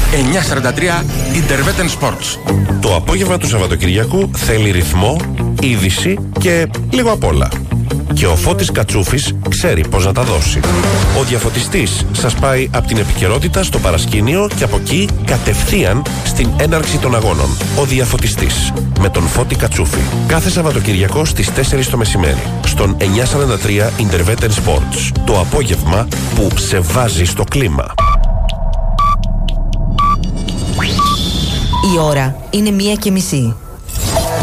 943 Interveten Sports. Το απόγευμα του Σαββατοκυριακού θέλει ρυθμό, είδηση και λίγο απ' όλα. Και ο Φώτης Κατσούφης ξέρει πώς να τα δώσει. Ο διαφωτιστής σας πάει από την επικαιρότητα στο παρασκήνιο και από εκεί κατευθείαν στην έναρξη των αγώνων. Ο διαφωτιστής με τον Φώτη Κατσούφη. Κάθε Σαββατοκυριακό στις 4 το μεσημέρι. Στον 943 Interveten Sports. Το απόγευμα που σε βάζει στο κλίμα. Η ώρα είναι 1:30.